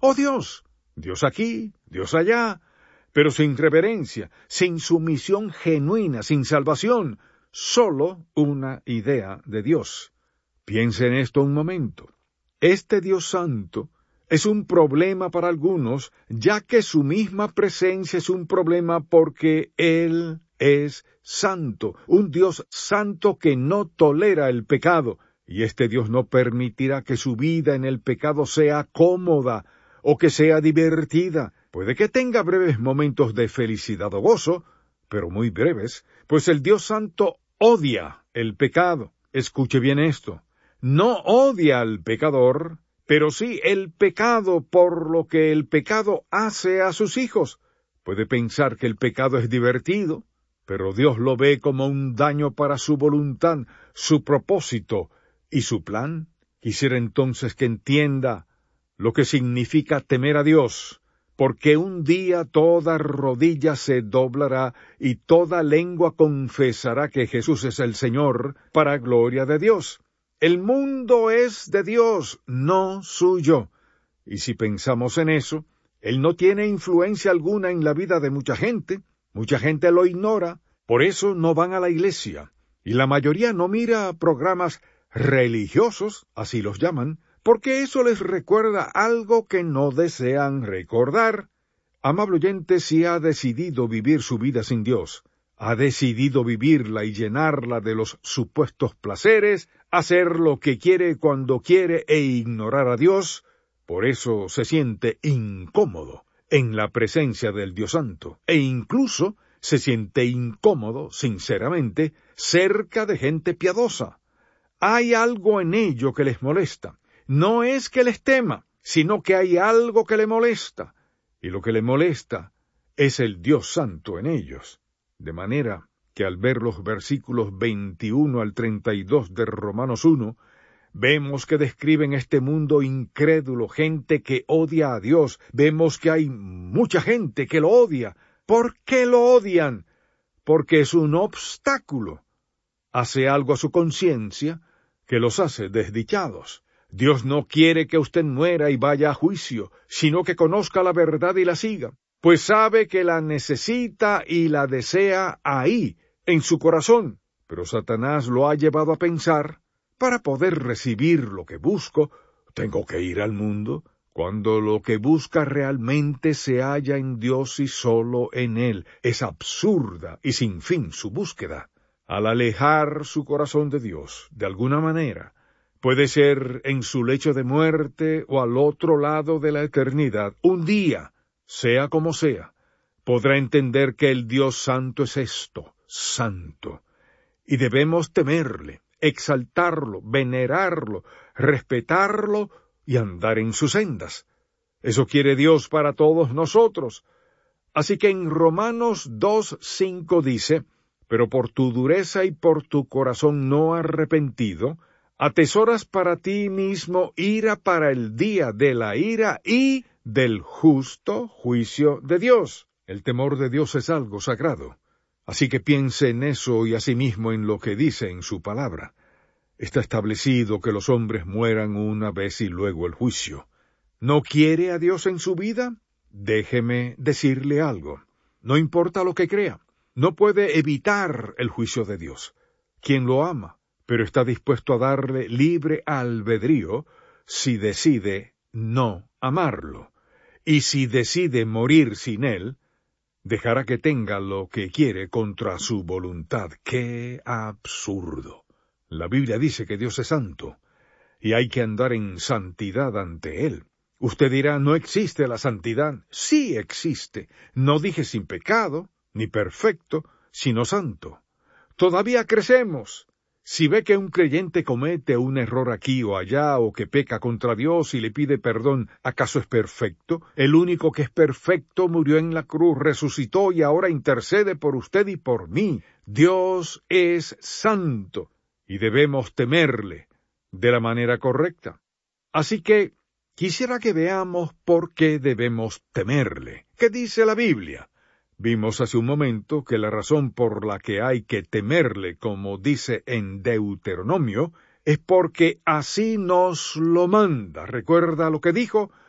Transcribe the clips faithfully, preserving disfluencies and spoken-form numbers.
Oh Dios, Dios aquí, Dios allá, pero sin reverencia, sin sumisión genuina, sin salvación, solo una idea de Dios. Piense en esto un momento. Este Dios Santo es un problema para algunos, ya que su misma presencia es un problema porque Él es santo, un Dios santo que no tolera el pecado, y este Dios no permitirá que su vida en el pecado sea cómoda o que sea divertida. Puede que tenga breves momentos de felicidad o gozo, pero muy breves, pues el Dios Santo odia el pecado. Escuche bien esto. No odia al pecador, pero sí el pecado por lo que el pecado hace a sus hijos. Puede pensar que el pecado es divertido, pero Dios lo ve como un daño para su voluntad, su propósito y su plan. Quisiera entonces que entienda lo que significa temer a Dios, porque un día toda rodilla se doblará y toda lengua confesará que Jesús es el Señor, para gloria de Dios. El mundo es de Dios, no suyo. Y si pensamos en eso, Él no tiene influencia alguna en la vida de mucha gente. Mucha gente lo ignora, por eso no van a la iglesia. Y la mayoría no mira programas religiosos, así los llaman, porque eso les recuerda algo que no desean recordar. Amable oyente, si ha decidido vivir su vida sin Dios, ha decidido vivirla y llenarla de los supuestos placeres, hacer lo que quiere cuando quiere e ignorar a Dios, por eso se siente incómodo en la presencia del Dios Santo, e incluso se siente incómodo, sinceramente, cerca de gente piadosa. Hay algo en ello que les molesta. No es que les tema, sino que hay algo que le molesta, y lo que le molesta es el Dios Santo en ellos. De manera que al ver los versículos veintiuno al treinta y dos de Romanos uno, vemos que describen este mundo incrédulo, gente que odia a Dios. Vemos que hay mucha gente que lo odia. ¿Por qué lo odian? Porque es un obstáculo. Hace algo a su conciencia que los hace desdichados. Dios no quiere que usted muera y vaya a juicio, sino que conozca la verdad y la siga, pues sabe que la necesita y la desea ahí, en su corazón. Pero Satanás lo ha llevado a pensar, para poder recibir lo que busco, tengo que ir al mundo, cuando lo que busca realmente se halla en Dios y solo en Él. Es absurda y sin fin su búsqueda. Al alejar su corazón de Dios, de alguna manera, puede ser en su lecho de muerte o al otro lado de la eternidad, un día, sea como sea, podrá entender que el Dios Santo es esto, santo, y debemos temerle, exaltarlo, venerarlo, respetarlo y andar en sus sendas. Eso quiere Dios para todos nosotros. Así que en Romanos dos cinco dice: pero por tu dureza y por tu corazón no arrepentido, atesoras para ti mismo ira para el día de la ira y del justo juicio de Dios. El temor de Dios es algo sagrado. Así que piense en eso y asimismo en lo que dice en su palabra. Está establecido que los hombres mueran una vez y luego el juicio. ¿No quiere a Dios en su vida? Déjeme decirle algo. No importa lo que crea, no puede evitar el juicio de Dios. Quien lo ama, pero está dispuesto a darle libre albedrío si decide no amarlo. Y si decide morir sin él, dejará que tenga lo que quiere contra su voluntad. ¡Qué absurdo! La Biblia dice que Dios es santo, y hay que andar en santidad ante Él. Usted dirá, ¿no existe la santidad? Sí existe. No dije sin pecado, ni perfecto, sino santo. Todavía crecemos. Si ve que un creyente comete un error aquí o allá, o que peca contra Dios y le pide perdón, ¿acaso es perfecto? El único que es perfecto murió en la cruz, resucitó y ahora intercede por usted y por mí. Dios es santo, y debemos temerle de la manera correcta. Así que quisiera que veamos por qué debemos temerle. ¿Qué dice la Biblia? Vimos hace un momento que la razón por la que hay que temerle, como dice en Deuteronomio, es porque así nos lo manda. ¿Recuerda lo que dijo?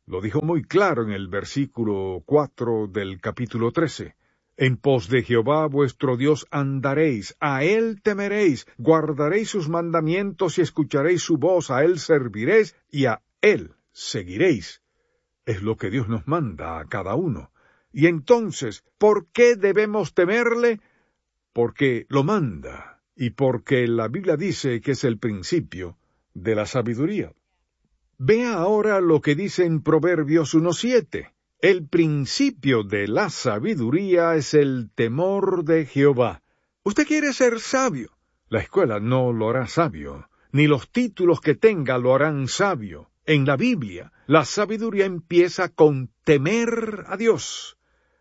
Lo dijo muy claro en el versículo cuatro del capítulo trece. En pos de Jehová vuestro Dios andaréis, a él temeréis, guardaréis sus mandamientos y escucharéis su voz, a él serviréis y a él seguiréis. Es lo que Dios nos manda a cada uno. Y entonces, ¿por qué debemos temerle? Porque lo manda, y porque la Biblia dice que es el principio de la sabiduría. Vea ahora lo que dice en Proverbios uno siete. El principio de la sabiduría es el temor de Jehová. Usted quiere ser sabio. La escuela no lo hará sabio, ni los títulos que tenga lo harán sabio. En la Biblia, la sabiduría empieza con temer a Dios.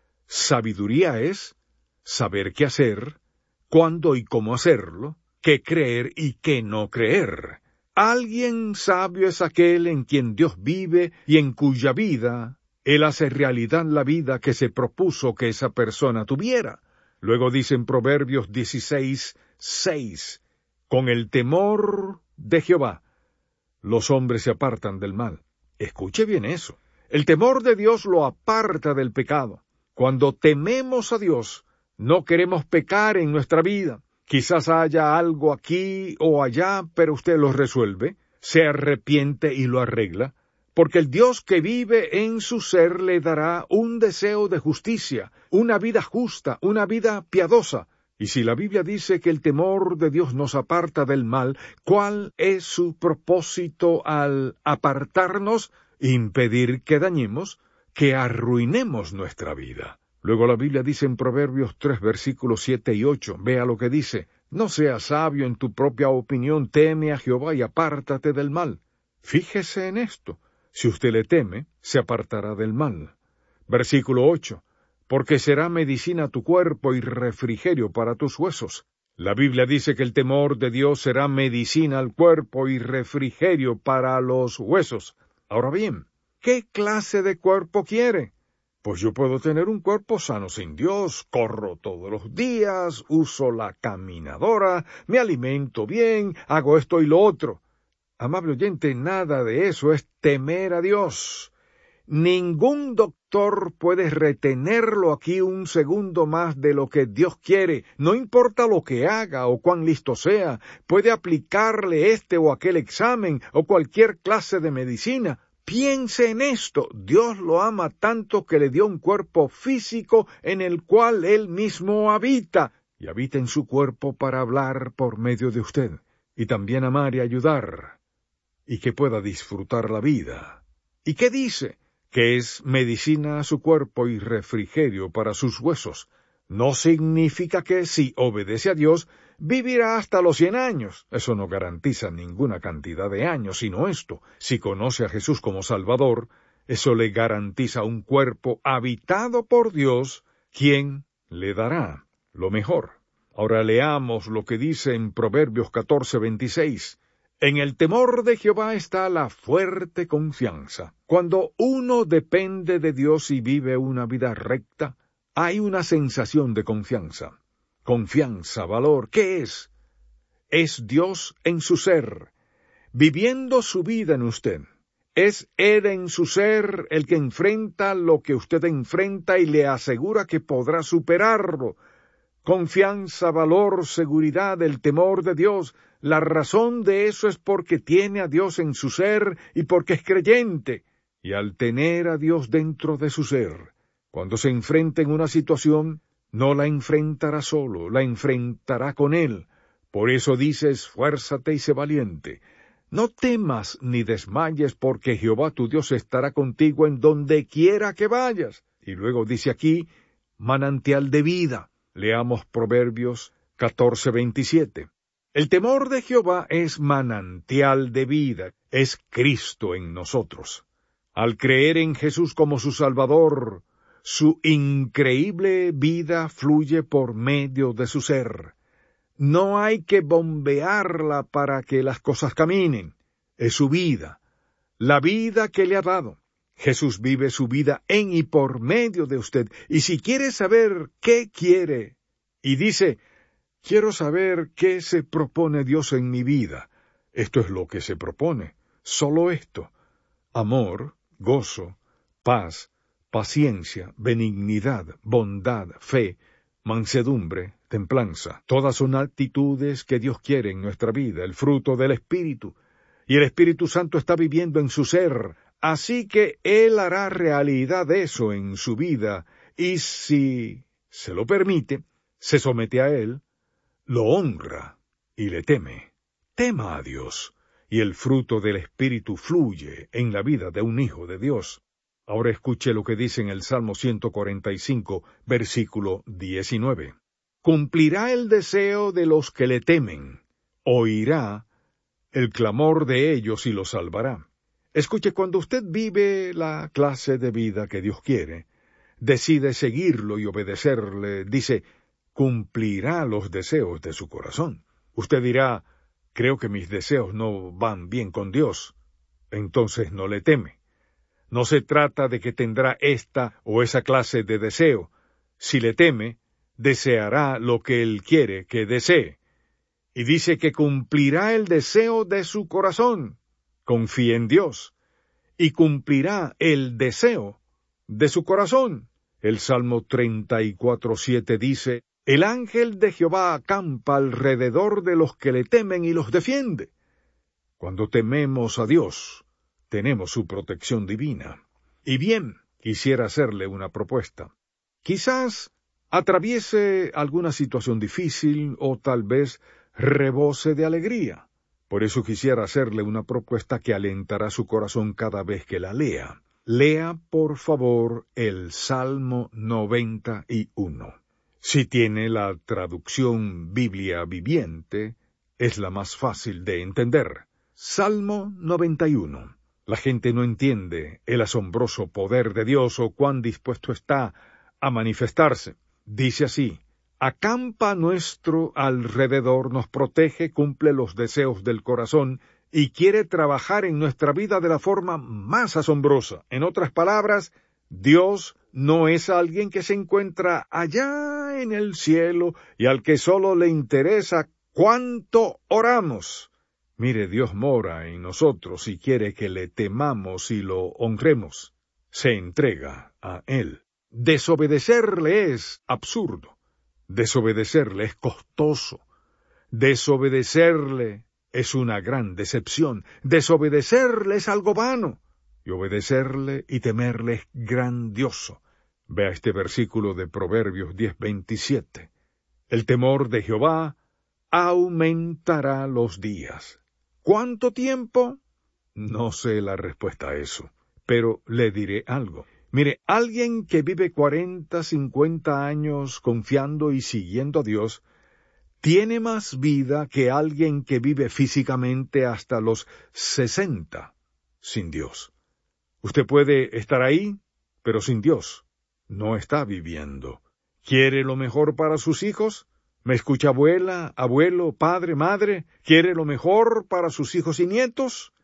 Sabiduría es saber qué hacer, cuándo y cómo hacerlo, qué creer y qué no creer. Alguien sabio es aquel en quien Dios vive y en cuya vida Él hace realidad la vida que se propuso que esa persona tuviera. Luego dice en Proverbios dieciséis seis, con el temor de Jehová, los hombres se apartan del mal. Escuche bien eso. El temor de Dios lo aparta del pecado. Cuando tememos a Dios, no queremos pecar en nuestra vida. Quizás haya algo aquí o allá, pero usted lo resuelve, se arrepiente y lo arregla, porque el Dios que vive en su ser le dará un deseo de justicia, una vida justa, una vida piadosa. Y si la Biblia dice que el temor de Dios nos aparta del mal, ¿cuál es su propósito al apartarnos? Impedir que dañemos, que arruinemos nuestra vida. Luego la Biblia dice en Proverbios tres, versículos siete y ocho, vea lo que dice, no seas sabio en tu propia opinión, teme a Jehová y apártate del mal. Fíjese en esto, si usted le teme, se apartará del mal. Versículo ocho, porque será medicina a tu cuerpo y refrigerio para tus huesos. La Biblia dice que el temor de Dios será medicina al cuerpo y refrigerio para los huesos. Ahora bien, ¿qué clase de cuerpo quiere? Pues yo puedo tener un cuerpo sano sin Dios, corro todos los días, uso la caminadora, me alimento bien, hago esto y lo otro. Amable oyente, nada de eso es temer a Dios. Ningún doctor puede retenerlo aquí un segundo más de lo que Dios quiere, no importa lo que haga o cuán listo sea, puede aplicarle este o aquel examen o cualquier clase de medicina. Piense en esto, Dios lo ama tanto que le dio un cuerpo físico en el cual Él mismo habita, y habita en su cuerpo para hablar por medio de usted, y también amar y ayudar, y que pueda disfrutar la vida. ¿Y qué dice? Que es medicina a su cuerpo y refrigerio para sus huesos. No significa que si obedece a Dios, vivirá hasta los cien años. Eso no garantiza ninguna cantidad de años, sino esto. Si conoce a Jesús como Salvador, eso le garantiza un cuerpo habitado por Dios, quien le dará lo mejor. Ahora leamos lo que dice en Proverbios catorce veintiséis. En el temor de Jehová está la fuerte confianza. Cuando uno depende de Dios y vive una vida recta, hay una sensación de confianza. Confianza, valor, ¿qué es? Es Dios en su ser, viviendo su vida en usted. Es Él en su ser el que enfrenta lo que usted enfrenta y le asegura que podrá superarlo. Confianza, valor, seguridad, el temor de Dios. La razón de eso es porque tiene a Dios en su ser y porque es creyente. Y al tener a Dios dentro de su ser, cuando se enfrenta en una situación, no la enfrentará solo, la enfrentará con Él. Por eso dice, esfuérzate y sé valiente. No temas ni desmayes, porque Jehová tu Dios estará contigo en donde quiera que vayas. Y luego dice aquí, manantial de vida. Leamos Proverbios catorce veintisiete. El temor de Jehová es manantial de vida, es Cristo en nosotros. Al creer en Jesús como su Salvador, su increíble vida fluye por medio de su ser. No hay que bombearla para que las cosas caminen. Es su vida, la vida que le ha dado. Jesús vive su vida en y por medio de usted. Y si quiere saber qué quiere, y dice, quiero saber qué se propone Dios en mi vida, esto es lo que se propone, solo esto: amor, gozo, paz, paciencia, benignidad, bondad, fe, mansedumbre, templanza. Todas son actitudes que Dios quiere en nuestra vida, el fruto del Espíritu. Y el Espíritu Santo está viviendo en su ser, así que Él hará realidad eso en su vida, y si se lo permite, se somete a Él, lo honra y le teme. Tema a Dios, y el fruto del Espíritu fluye en la vida de un hijo de Dios. Ahora escuche lo que dice en el Salmo ciento cuarenta y cinco, versículo diecinueve. Cumplirá el deseo de los que le temen, oirá el clamor de ellos y los salvará. Escuche, cuando usted vive la clase de vida que Dios quiere, decide seguirlo y obedecerle, dice, cumplirá los deseos de su corazón. Usted dirá, creo que mis deseos no van bien con Dios. Entonces no le teme. No se trata de que tendrá esta o esa clase de deseo. Si le teme, deseará lo que Él quiere que desee. Y dice que cumplirá el deseo de su corazón. Confía en Dios. Y cumplirá el deseo de su corazón. El Salmo treinta y cuatro, siete dice, el ángel de Jehová acampa alrededor de los que le temen y los defiende. Cuando tememos a Dios, tenemos su protección divina. Y bien, quisiera hacerle una propuesta. Quizás atraviese alguna situación difícil o tal vez rebose de alegría. Por eso quisiera hacerle una propuesta que alentará su corazón cada vez que la lea. Lea, por favor, el Salmo noventa y uno. Si tiene la traducción Biblia viviente, es la más fácil de entender. Salmo noventa y uno. La gente no entiende el asombroso poder de Dios o cuán dispuesto está a manifestarse. Dice así, acampa nuestro alrededor, nos protege, cumple los deseos del corazón y quiere trabajar en nuestra vida de la forma más asombrosa. En otras palabras, Dios no es alguien que se encuentra allá en el cielo y al que solo le interesa cuánto oramos. Mire, Dios mora en nosotros y quiere que le temamos y lo honremos. Se entrega a Él. Desobedecerle es absurdo. Desobedecerle es costoso. Desobedecerle es una gran decepción. Desobedecerle es algo vano. Y obedecerle y temerle es grandioso. Vea este versículo de Proverbios diez veintisiete. El temor de Jehová aumentará los días. ¿Cuánto tiempo? No sé la respuesta a eso, pero le diré algo. Mire, alguien que vive cuarenta, cincuenta años confiando y siguiendo a Dios, tiene más vida que alguien que vive físicamente hasta los sesenta sin Dios. Usted puede estar ahí, pero sin Dios no está viviendo. ¿Quiere lo mejor para sus hijos? ¿Me escucha, abuela, abuelo, padre, madre? ¿Quiere lo mejor para sus hijos y nietos?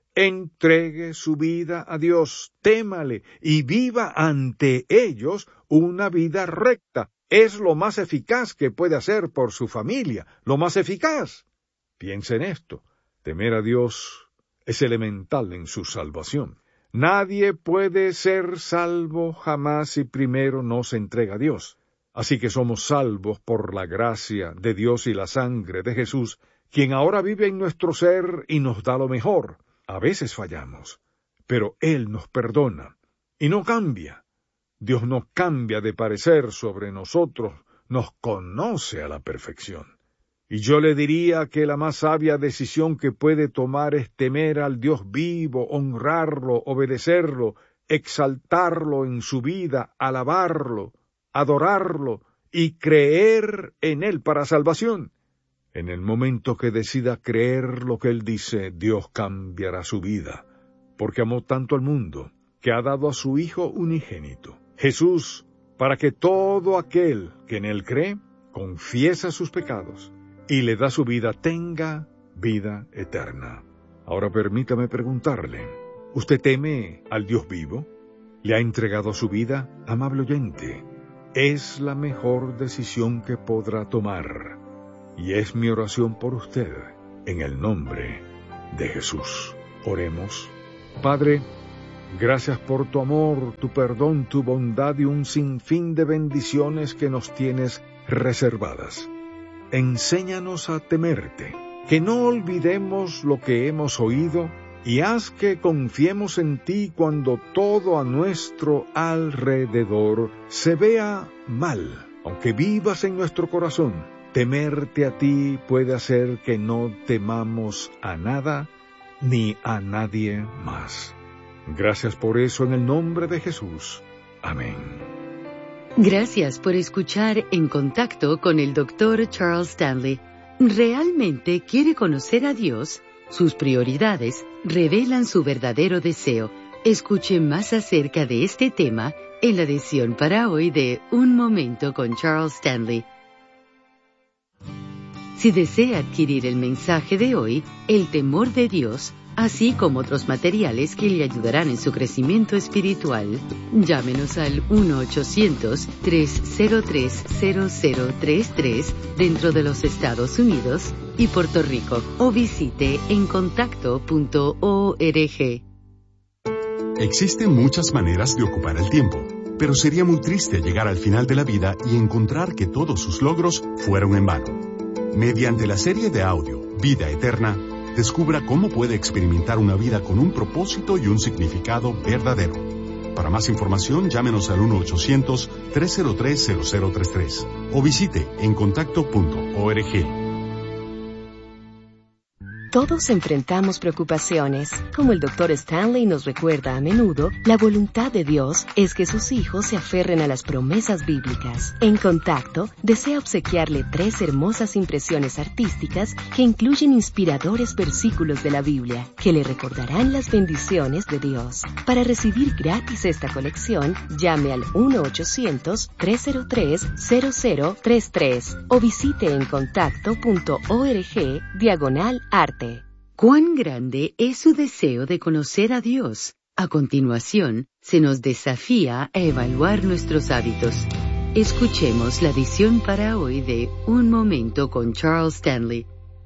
Entregue su vida a Dios, témale y viva ante ellos una vida recta. Es lo más eficaz que puede hacer por su familia, lo más eficaz. Piense en esto. Temer a Dios es elemental en su salvación. Nadie puede ser salvo jamás si primero no se entrega a Dios. Así que somos salvos por la gracia de Dios y la sangre de Jesús, quien ahora vive en nuestro ser y nos da lo mejor. A veces fallamos, pero Él nos perdona y no cambia. Dios no cambia de parecer sobre nosotros, nos conoce a la perfección. Y yo le diría que la más sabia decisión que puede tomar es temer al Dios vivo, honrarlo, obedecerlo, exaltarlo en su vida, alabarlo, adorarlo y creer en Él para salvación. En el momento que decida creer lo que Él dice, Dios cambiará su vida, porque amó tanto al mundo, que ha dado a su Hijo unigénito, Jesús, para que todo aquel que en Él cree, confiesa sus pecados y le da su vida, tenga vida eterna. Ahora permítame preguntarle, ¿usted teme al Dios vivo? ¿Le ha entregado su vida? Amable oyente, es la mejor decisión que podrá tomar. Y es mi oración por usted, en el nombre de Jesús. Oremos. Padre, Gracias por tu amor, tu perdón, tu bondad y un sinfín de bendiciones que nos tienes reservadas. Enséñanos a temerte, que no olvidemos lo que hemos oído y haz que confiemos en ti cuando todo a nuestro alrededor se vea mal. Aunque vivas en nuestro corazón, temerte a ti puede hacer que no temamos a nada ni a nadie más. Gracias por eso en el nombre de Jesús. Amén. Gracias por escuchar En Contacto con el doctor Charles Stanley. ¿Realmente quiere conocer a Dios? Sus prioridades revelan su verdadero deseo. Escuche más acerca de este tema en la edición para hoy de Un Momento con Charles Stanley. Si desea adquirir el mensaje de hoy, El temor de Dios, así como otros materiales que le ayudarán en su crecimiento espiritual, llámenos al uno ochocientos, tres cero tres, cero cero tres tres dentro de los Estados Unidos y Puerto Rico o visite en contacto punto org. Existen muchas maneras de ocupar el tiempo, pero sería muy triste llegar al final de la vida y encontrar que todos sus logros fueron en vano. Mediante la serie de audio Vida Eterna, descubra cómo puede experimentar una vida con un propósito y un significado verdadero. Para más información, llámenos al uno ochocientos, tres cero tres, cero cero tres tres o visite en contacto punto org. Todos enfrentamos preocupaciones. Como el doctor Stanley nos recuerda a menudo, la voluntad de Dios es que sus hijos se aferren a las promesas bíblicas. En Contacto, desea obsequiarle tres hermosas impresiones artísticas que incluyen inspiradores versículos de la Biblia, que le recordarán las bendiciones de Dios. Para recibir gratis esta colección, llame al uno ochocientos, tres cero tres, cero cero tres tres o visite en contacto punto org diagonal arte. ¿Cuán grande es su deseo de conocer a Dios? A continuación, se nos desafía a evaluar nuestros hábitos. Escuchemos la edición para hoy de Un Momento con Charles Stanley.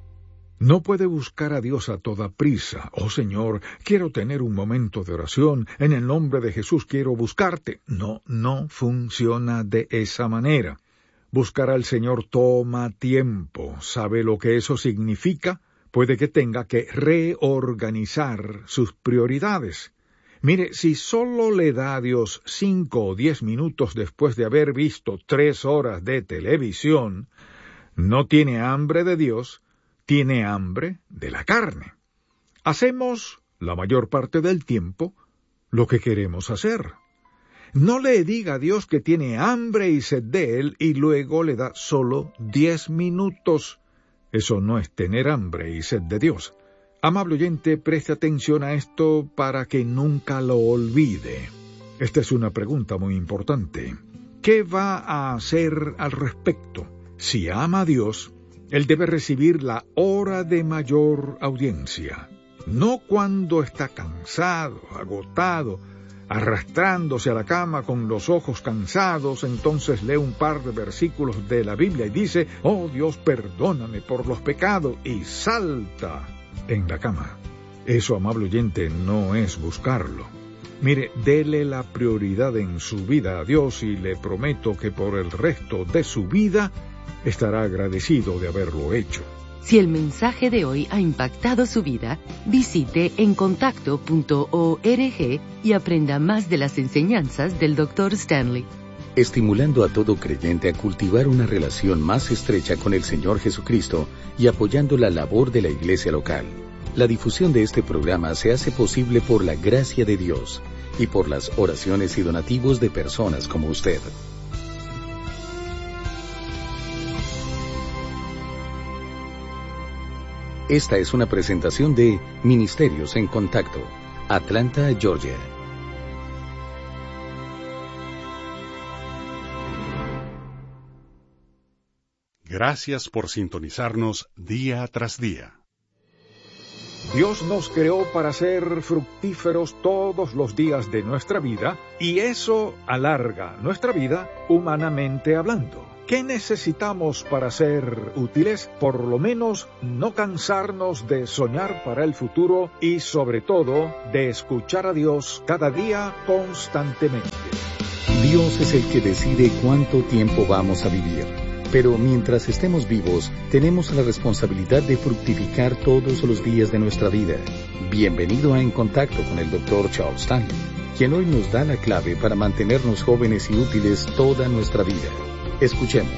No puede buscar a Dios a toda prisa. Oh Señor, quiero tener un momento de oración. En el nombre de Jesús quiero buscarte. No, no funciona de esa manera. Buscar al Señor toma tiempo. ¿Sabe lo que eso significa? Puede que tenga que reorganizar sus prioridades. Mire, si solo le da a Dios cinco o diez minutos después de haber visto tres horas de televisión, no tiene hambre de Dios, tiene hambre de la carne. Hacemos, la mayor parte del tiempo, lo que queremos hacer. No le diga a Dios que tiene hambre y sed de Él y luego le da solo diez minutos. Eso no es tener hambre y sed de Dios. Amable oyente, preste atención a esto para que nunca lo olvide. Esta es una pregunta muy importante. ¿Qué va a hacer al respecto? Si ama a Dios, Él debe recibir la hora de mayor audiencia. No cuando está cansado, agotado, arrastrándose a la cama con los ojos cansados, entonces lee un par de versículos de la Biblia y dice, oh Dios, perdóname por los pecados, y salta en la cama. Eso, amable oyente, no es buscarlo. Mire, dele la prioridad en su vida a Dios y le prometo que por el resto de su vida estará agradecido de haberlo hecho. Si el mensaje de hoy ha impactado su vida, visite en contacto punto org y aprenda más de las enseñanzas del doctor Stanley. Estimulando a todo creyente a cultivar una relación más estrecha con el Señor Jesucristo y apoyando la labor de la iglesia local. La difusión de este programa se hace posible por la gracia de Dios y por las oraciones y donativos de personas como usted. Esta es una presentación de Ministerios en Contacto, Atlanta, Georgia. Gracias por sintonizarnos día tras día. Dios nos creó para ser fructíferos todos los días de nuestra vida, y eso alarga nuestra vida humanamente hablando. ¿Qué necesitamos para ser útiles? Por lo menos no cansarnos de soñar para el futuro y sobre todo de escuchar a Dios cada día constantemente. Dios es el que decide cuánto tiempo vamos a vivir. Pero mientras estemos vivos, tenemos la responsabilidad de fructificar todos los días de nuestra vida. Bienvenido a En Contacto con el doctor Charles Stanley, quien hoy nos da la clave para mantenernos jóvenes y útiles toda nuestra vida. Escuchemos.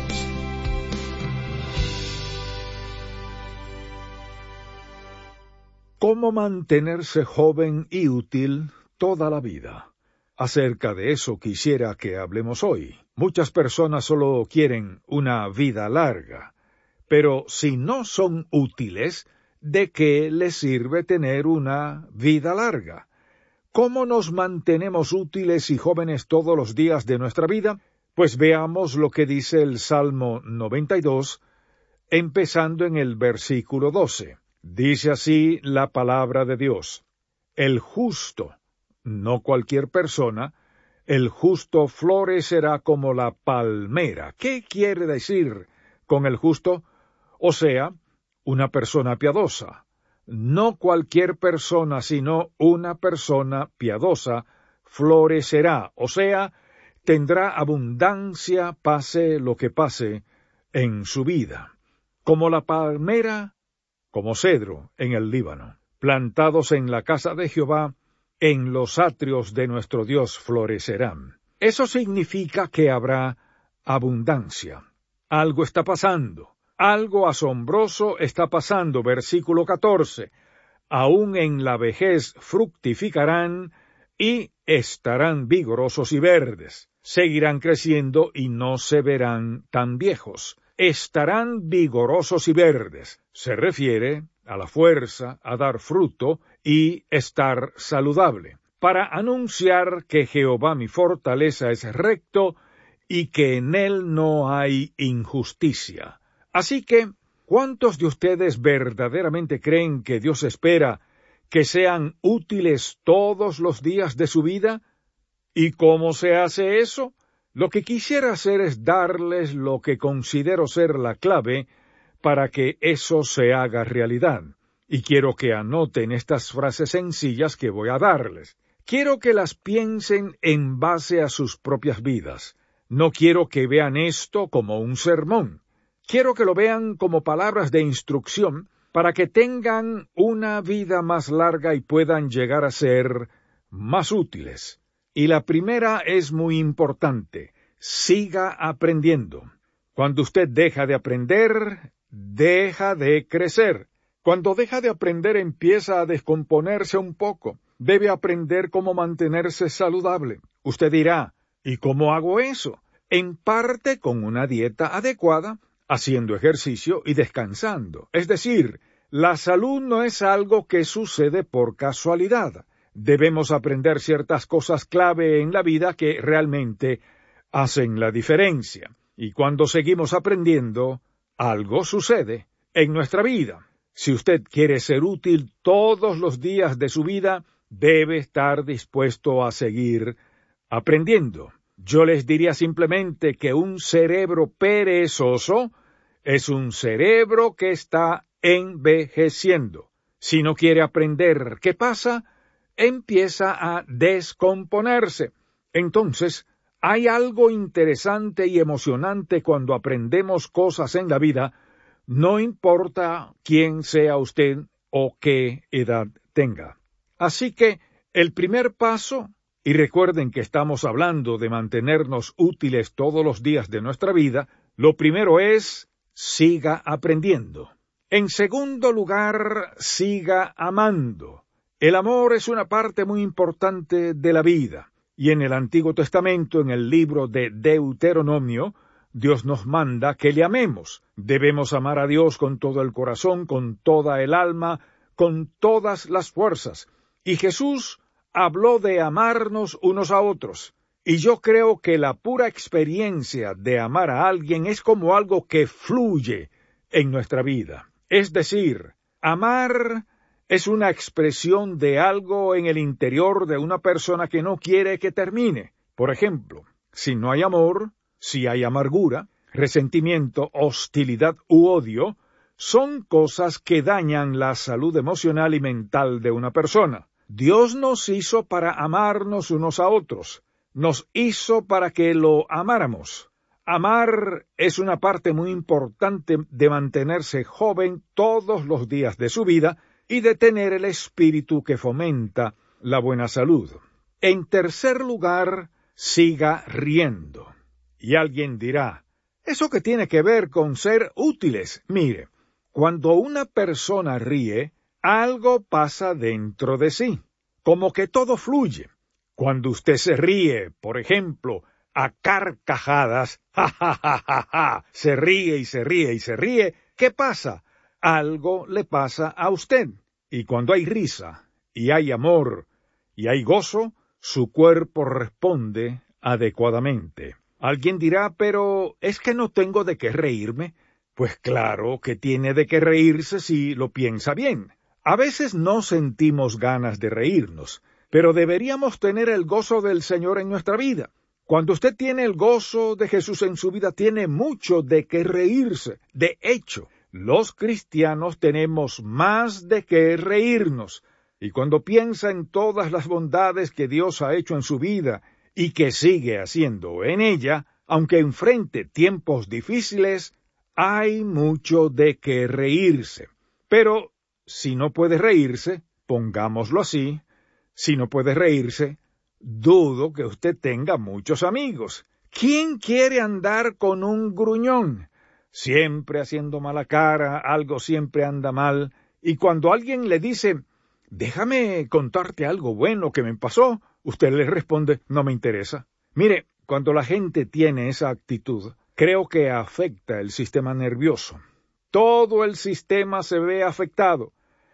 ¿Cómo mantenerse joven y útil toda la vida? Acerca de eso quisiera que hablemos hoy. Muchas personas solo quieren una vida larga, pero si no son útiles, ¿de qué les sirve tener una vida larga? ¿Cómo nos mantenemos útiles y jóvenes todos los días de nuestra vida? Pues veamos lo que dice el Salmo noventa y dos, empezando en el versículo doce. Dice así la palabra de Dios: el justo, no cualquier persona, el justo florecerá como la palmera. ¿Qué quiere decir con el justo? O sea, una persona piadosa. No cualquier persona, sino una persona piadosa florecerá, o sea, tendrá abundancia pase lo que pase en su vida. Como la palmera, como cedro en el Líbano, plantados en la casa de Jehová, en los atrios de nuestro Dios florecerán. Eso significa que habrá abundancia. Algo está pasando. Algo asombroso está pasando. Versículo catorce. Aún en la vejez fructificarán y estarán vigorosos y verdes. Seguirán creciendo y no se verán tan viejos. Estarán vigorosos y verdes. Se refiere a la fuerza, a dar fruto y estar saludable, para anunciar que Jehová mi fortaleza es recto y que en él no hay injusticia. Así que, ¿cuántos de ustedes verdaderamente creen que Dios espera que sean útiles todos los días de su vida? ¿Y cómo se hace eso? Lo que quisiera hacer es darles lo que considero ser la clave para que eso se haga realidad. Y quiero que anoten estas frases sencillas que voy a darles. Quiero que las piensen en base a sus propias vidas. No quiero que vean esto como un sermón. Quiero que lo vean como palabras de instrucción para que tengan una vida más larga y puedan llegar a ser más útiles. Y la primera es muy importante. Siga aprendiendo. Cuando usted deja de aprender, deja de crecer. Cuando deja de aprender, empieza a descomponerse un poco. Debe aprender cómo mantenerse saludable. Usted dirá, ¿y cómo hago eso? En parte con una dieta adecuada, haciendo ejercicio y descansando. Es decir, la salud no es algo que sucede por casualidad. Debemos aprender ciertas cosas clave en la vida que realmente hacen la diferencia. Y cuando seguimos aprendiendo, algo sucede en nuestra vida. Si usted quiere ser útil todos los días de su vida, debe estar dispuesto a seguir aprendiendo. Yo les diría simplemente que un cerebro perezoso es un cerebro que está envejeciendo. Si no quiere aprender, ¿qué pasa? Empieza a descomponerse. Entonces, hay algo interesante y emocionante cuando aprendemos cosas en la vida, no importa quién sea usted o qué edad tenga. Así que, el primer paso, y recuerden que estamos hablando de mantenernos útiles todos los días de nuestra vida, lo primero es, siga aprendiendo. En segundo lugar, siga amando. El amor es una parte muy importante de la vida, y en el Antiguo Testamento, en el libro de Deuteronomio, Dios nos manda que le amemos. Debemos amar a Dios con todo el corazón, con toda el alma, con todas las fuerzas. Y Jesús habló de amarnos unos a otros. Y yo creo que la pura experiencia de amar a alguien es como algo que fluye en nuestra vida. Es decir, amar es una expresión de algo en el interior de una persona que no quiere que termine. Por ejemplo, si no hay amor, si hay amargura, resentimiento, hostilidad u odio son cosas que dañan la salud emocional y mental de una persona. Dios nos hizo para amarnos unos a otros. Nos hizo para que lo amáramos. Amar es una parte muy importante de mantenerse joven todos los días de su vida y de tener el espíritu que fomenta la buena salud. En tercer lugar, siga riendo. Y alguien dirá, ¿eso qué tiene que ver con ser útiles? Mire, cuando una persona ríe, algo pasa dentro de sí, como que todo fluye. Cuando usted se ríe, por ejemplo, a carcajadas, ja, ja, ja, ja, ja, se ríe y se ríe y se ríe, ¿qué pasa? Algo le pasa a usted. Y cuando hay risa, y hay amor, y hay gozo, su cuerpo responde adecuadamente. Alguien dirá, pero ¿es que no tengo de qué reírme? Pues claro que tiene de qué reírse si lo piensa bien. A veces no sentimos ganas de reírnos, pero deberíamos tener el gozo del Señor en nuestra vida. Cuando usted tiene el gozo de Jesús en su vida, tiene mucho de qué reírse. De hecho, los cristianos tenemos más de qué reírnos. Y cuando piensa en todas las bondades que Dios ha hecho en su vida y que sigue haciendo en ella, aunque enfrente tiempos difíciles, hay mucho de qué reírse. Pero si no puede reírse, pongámoslo así, si no puede reírse, dudo que usted tenga muchos amigos. ¿Quién quiere andar con un gruñón? Siempre haciendo mala cara, algo siempre anda mal, y cuando alguien le dice, déjame contarte algo bueno que me pasó, usted le responde, no me interesa. Mire, cuando la gente tiene esa actitud, creo que afecta el sistema nervioso. Todo el sistema se ve afectado.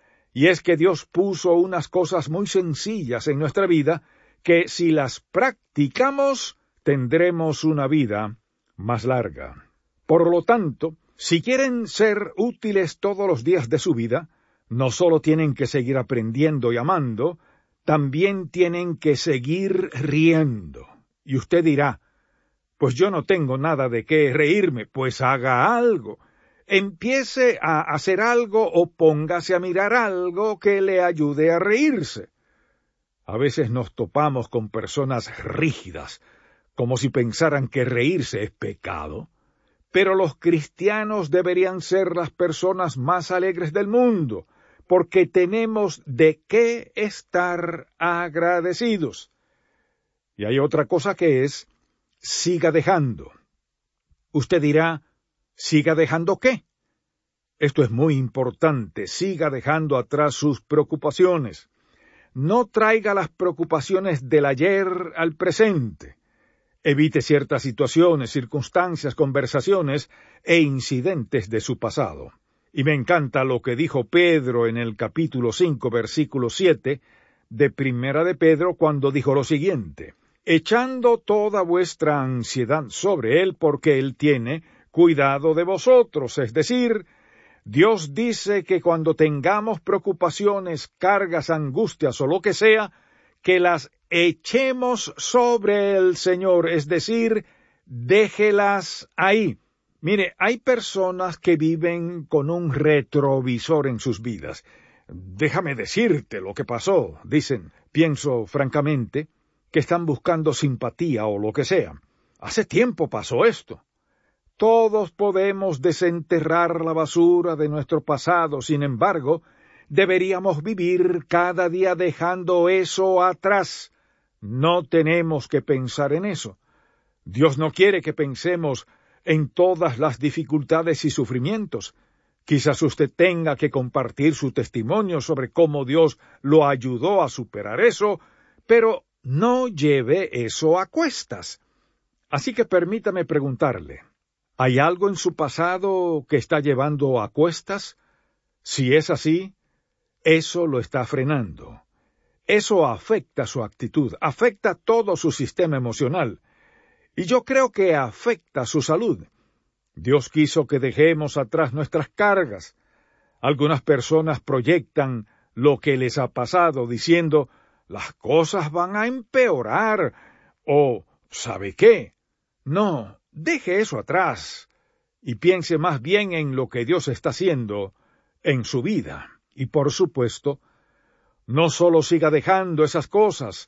Y es que Dios puso unas cosas muy sencillas en nuestra vida que si las practicamos tendremos una vida más larga. Por lo tanto, si quieren ser útiles todos los días de su vida, no solo tienen que seguir aprendiendo y amando, también tienen que seguir riendo. Y usted dirá, pues yo no tengo nada de qué reírme, pues haga algo. Empiece a hacer algo o póngase a mirar algo que le ayude a reírse. A veces nos topamos con personas rígidas, como si pensaran que reírse es pecado. Pero los cristianos deberían ser las personas más alegres del mundo, porque tenemos de qué estar agradecidos. Y hay otra cosa que es, siga dejando. Usted dirá, ¿siga dejando qué? Esto es muy importante, siga dejando atrás sus preocupaciones. No traiga las preocupaciones del ayer al presente. Evite ciertas situaciones, circunstancias, conversaciones e incidentes de su pasado. Y me encanta lo que dijo Pedro en el capítulo cinco, versículo siete, de Primera de Pedro, cuando dijo lo siguiente, echando toda vuestra ansiedad sobre él, porque él tiene cuidado de vosotros. Es decir, Dios dice que cuando tengamos preocupaciones, cargas, angustias o lo que sea, que las echemos sobre el Señor, es decir, déjelas ahí. Mire, hay personas que viven con un retrovisor en sus vidas. Déjame decirte lo que pasó, dicen. Pienso, francamente, que están buscando simpatía o lo que sea. Hace tiempo pasó esto. Todos podemos desenterrar la basura de nuestro pasado, sin embargo, deberíamos vivir cada día dejando eso atrás. No tenemos que pensar en eso. Dios no quiere que pensemos en todas las dificultades y sufrimientos. Quizás usted tenga que compartir su testimonio sobre cómo Dios lo ayudó a superar eso, pero no lleve eso a cuestas. Así que permítame preguntarle, ¿hay algo en su pasado que está llevando a cuestas? Si es así, eso lo está frenando. Eso afecta su actitud, afecta todo su sistema emocional. Y yo creo que afecta su salud. Dios quiso que dejemos atrás nuestras cargas. Algunas personas proyectan lo que les ha pasado diciendo, las cosas van a empeorar, o ¿sabe qué? No, deje eso atrás. y piense más bien en lo que Dios está haciendo en su vida. Y por supuesto, no solo siga dejando esas cosas,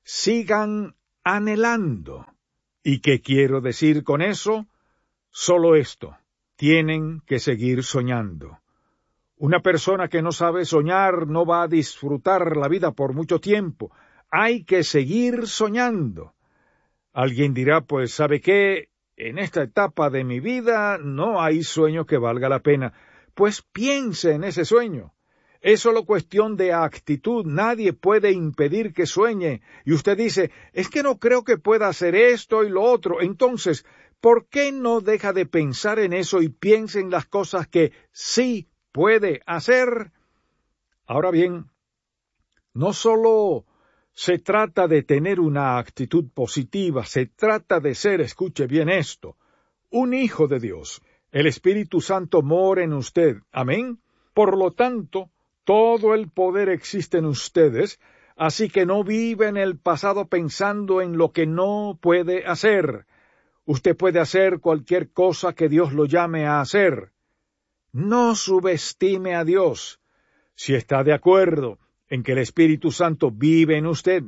sigan anhelando. ¿Y qué quiero decir con eso? Solo esto: tienen que seguir soñando. Una persona que no sabe soñar no va a disfrutar la vida por mucho tiempo. Hay que seguir soñando. Alguien dirá, pues, ¿sabe qué? En esta etapa de mi vida no hay sueño que valga la pena. Pues piense en ese sueño. Es solo cuestión de actitud. Nadie puede impedir que sueñe. Y usted dice, es que no creo que pueda hacer esto y lo otro. Entonces, ¿por qué no deja de pensar en eso y piensa en las cosas que sí puede hacer? Ahora bien, no solo se trata de tener una actitud positiva, se trata de ser, escuche bien esto, un hijo de Dios. El Espíritu Santo mora en usted. Amén. Por lo tanto, todo el poder existe en ustedes, así que no vive en el pasado pensando en lo que no puede hacer. Usted puede hacer cualquier cosa que Dios lo llame a hacer. No subestime a Dios. Si está de acuerdo en que el Espíritu Santo vive en usted,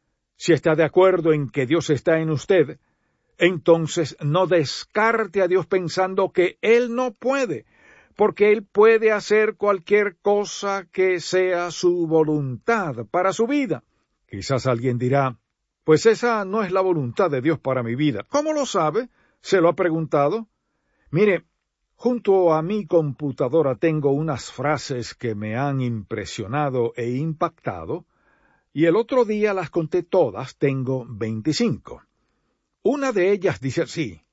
si está de acuerdo en que Dios está en usted, entonces no descarte a Dios pensando que Él no puede, porque Él puede hacer cualquier cosa que sea su voluntad para su vida. Quizás alguien dirá, pues esa no es la voluntad de Dios para mi vida. ¿Cómo lo sabe? ¿Se lo ha preguntado? Mire, junto a mi computadora tengo unas frases que me han impresionado e impactado, y el otro día las conté todas, tengo veinticinco. Una de ellas dice así: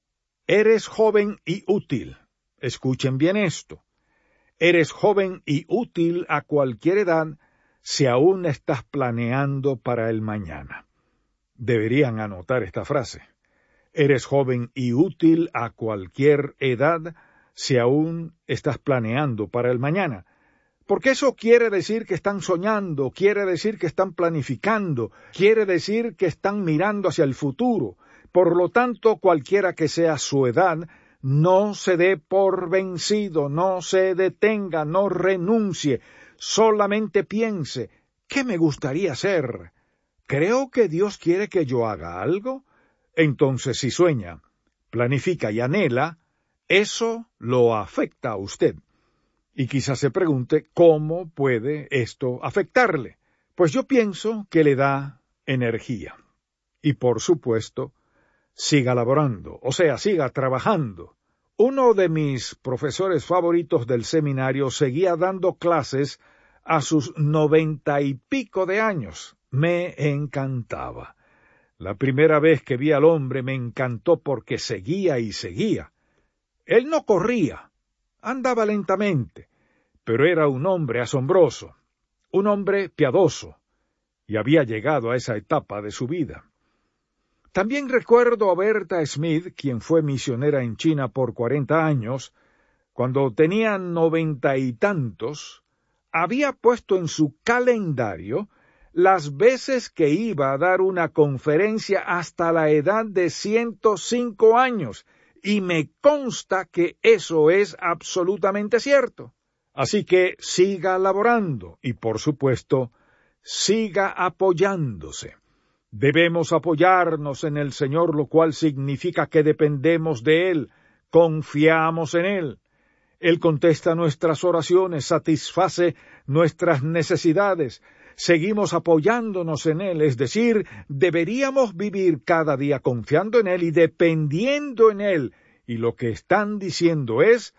eres joven y útil. Escuchen bien esto. Eres joven y útil a cualquier edad si aún estás planeando para el mañana. Deberían anotar esta frase. Eres joven y útil a cualquier edad si aún estás planeando para el mañana. Porque eso quiere decir que están soñando, quiere decir que están planificando, quiere decir que están mirando hacia el futuro. Por lo tanto, cualquiera que sea su edad, no se dé por vencido, no se detenga, no renuncie, solamente piense, ¿qué me gustaría hacer? ¿Creo que Dios quiere que yo haga algo? Entonces, si sueña, planifica y anhela, eso lo afecta a usted. Y quizás se pregunte, ¿cómo puede esto afectarle? Pues yo pienso que le da energía. Y por supuesto, siga laborando, o sea, siga trabajando. Uno de mis profesores favoritos del seminario seguía dando clases a sus noventa y pico de años. Me encantaba. La primera vez que vi al hombre me encantó porque seguía y seguía. Él no corría, andaba lentamente, pero era un hombre asombroso, un hombre piadoso, y había llegado a esa etapa de su vida. También recuerdo a Berta Smith, quien fue misionera en China por cuarenta años, cuando tenía noventa y tantos, había puesto en su calendario las veces que iba a dar una conferencia hasta la edad de ciento cinco años, y me consta que eso es absolutamente cierto. Así que siga laborando y, por supuesto, siga apoyándose. Debemos apoyarnos en el Señor, lo cual significa que dependemos de Él, confiamos en Él. Él contesta nuestras oraciones, satisface nuestras necesidades. Seguimos apoyándonos en Él, es decir, deberíamos vivir cada día confiando en Él y dependiendo en Él. Y lo que están diciendo es,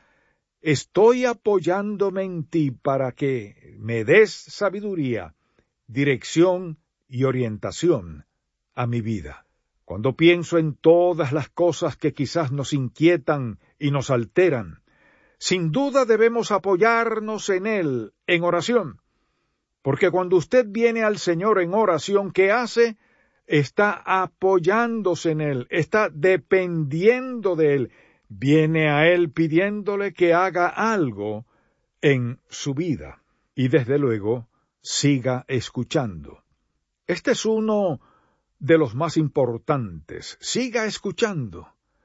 estoy apoyándome en ti para que me des sabiduría, dirección y orientación a mi vida. Cuando pienso en todas las cosas que quizás nos inquietan y nos alteran, sin duda debemos apoyarnos en Él en oración. Porque cuando usted viene al Señor en oración, ¿qué hace? Está apoyándose en Él, está dependiendo de Él. Viene a Él pidiéndole que haga algo en su vida. Y desde luego, siga escuchando. Este es uno de los más importantes. Siga escuchando.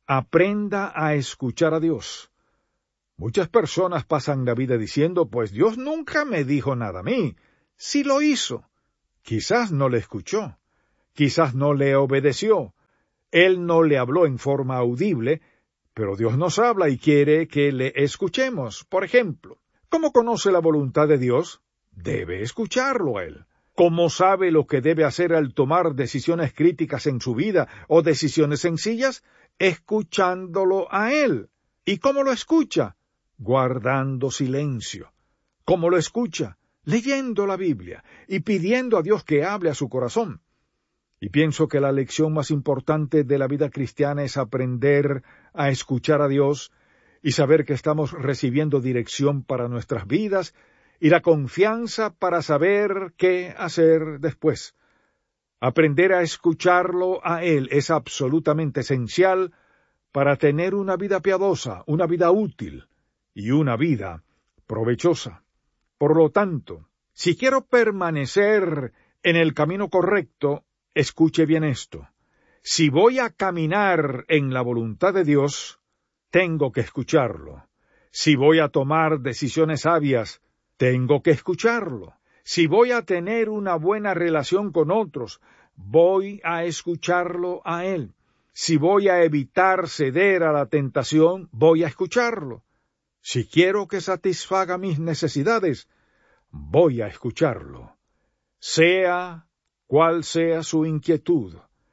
Aprenda a escuchar a Dios. Muchas personas pasan la vida diciendo, pues Dios nunca me dijo nada a mí. Sí lo hizo. Quizás no le escuchó. Quizás no le obedeció. Él no le habló en forma audible, pero Dios nos habla y quiere que le escuchemos. Por ejemplo, ¿cómo conoce la voluntad de Dios? Debe escucharlo a Él. ¿Cómo sabe lo que debe hacer al tomar decisiones críticas en su vida o decisiones sencillas? Escuchándolo a Él. ¿Y cómo lo escucha? Guardando silencio. ¿Cómo lo escucha? Leyendo la Biblia y pidiendo a Dios que hable a su corazón. Y pienso que la lección más importante de la vida cristiana es aprender a escuchar a Dios y saber que estamos recibiendo dirección para nuestras vidas y la confianza para saber qué hacer después. Aprender a escucharlo a Él es absolutamente esencial para tener una vida piadosa, una vida útil y una vida provechosa. Por lo tanto, si quiero permanecer en el camino correcto, escuche bien esto. Si voy a caminar en la voluntad de Dios, tengo que escucharlo. Si voy a tomar decisiones sabias, tengo que escucharlo. Si voy a tener una buena relación con otros, voy a escucharlo a Él. Si voy a evitar ceder a la tentación, voy a escucharlo. Si quiero que satisfaga mis necesidades, voy a escucharlo. Sea cual sea su inquietud,